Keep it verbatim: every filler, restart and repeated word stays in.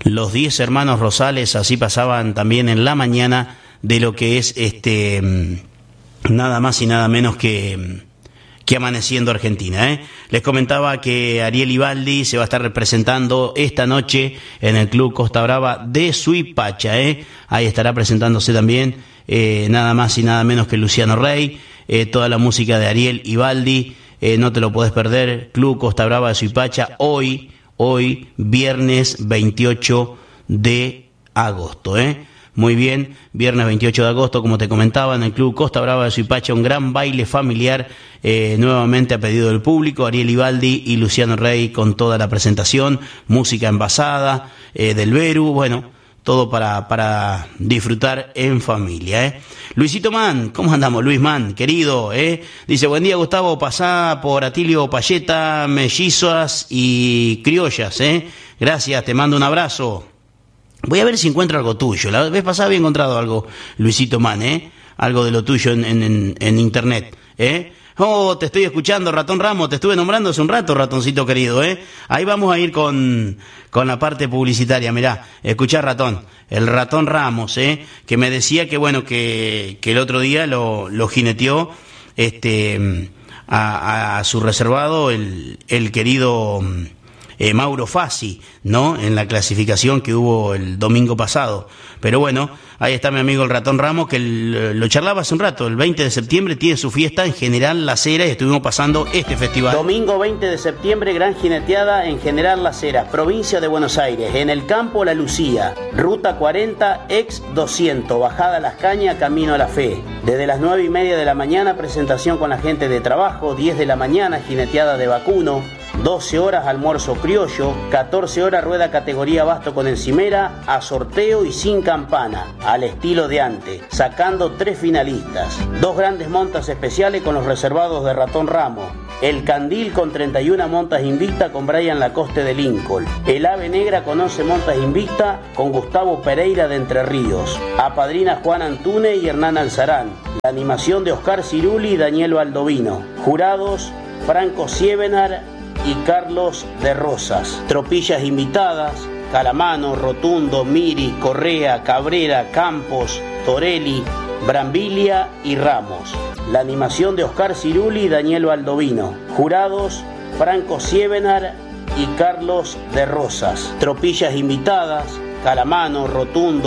los diez hermanos Rosales, así pasaban también en la mañana de lo que es este nada más y nada menos que, que Amaneciendo Argentina, ¿eh? Les comentaba que Ariel Ibaldi se va a estar representando esta noche en el Club Costa Brava de Suipacha, ¿eh? Ahí estará presentándose también eh, nada más y nada menos que Luciano Rey, eh, toda la música de Ariel Ibaldi, eh, no te lo podés perder, Club Costa Brava de Suipacha, hoy Hoy, viernes veintiocho de agosto, ¿eh? Muy bien, viernes veintiocho de agosto, como te comentaba, en el Club Costa Brava de Suipacha, un gran baile familiar, eh, nuevamente a pedido del público, Ariel Ibaldi y Luciano Rey con toda la presentación, música envasada, eh, del Beru, bueno, todo para, para disfrutar en familia, ¿eh? Luisito Man, ¿cómo andamos, Luis Man, querido? ¿eh? Dice, buen día, Gustavo, pasá por Atilio Payeta, mellizas y criollas, ¿eh? Gracias, te mando un abrazo. Voy a ver si encuentro algo tuyo. La vez pasada había encontrado algo, Luisito Man, ¿eh? Algo de lo tuyo en, en, en, en internet, ¿eh? Oh, te estoy escuchando, Ratón Ramos, te estuve nombrando hace un rato, ratoncito querido, ¿eh? Ahí vamos a ir con, con la parte publicitaria, mirá, escuchá, Ratón, el Ratón Ramos, ¿eh? Que me decía que, bueno, que, que el otro día lo, lo jineteó, este, a, a, a su reservado el, el querido eh, Mauro Fassi, ¿no? En la clasificación que hubo el domingo pasado. Pero bueno, ahí está mi amigo el Ratón Ramos, que el, lo charlaba hace un rato, el veinte de septiembre tiene su fiesta en General Las Heras y estuvimos pasando este festival. Domingo veinte de septiembre, gran jineteada en General Las Heras, provincia de Buenos Aires, en el campo La Lucía, ruta cuarenta, ex doscientos, bajada Las Cañas, camino a la Fe. Desde las nueve y media de la mañana, presentación con la gente de trabajo, diez de la mañana, jineteada de vacuno, doce horas almuerzo criollo, catorce horas rueda categoría basto con encimera, a sorteo y sin campana, al estilo de antes, sacando tres finalistas. Dos grandes montas especiales con los reservados de Ratón Ramos. El Candil con treinta y una montas invicta con Brian Lacoste de Lincoln. El Ave Negra con once montas invicta con Gustavo Pereira de Entre Ríos. Apadrina Juan Antúnez y Hernán Alzarán. La animación de Oscar Ciruli y Daniel Baldovino. Jurados Franco Sievenar y Carlos de Rosas. Tropillas invitadas: Calamano, Rotundo, Miri, Correa, Cabrera, Campos, Torelli, Brambilia y Ramos. La animación de Oscar Ciruli y Daniel Baldovino. Jurados Franco Sievenar y Carlos de Rosas. Tropillas invitadas: Calamano, Rotundo,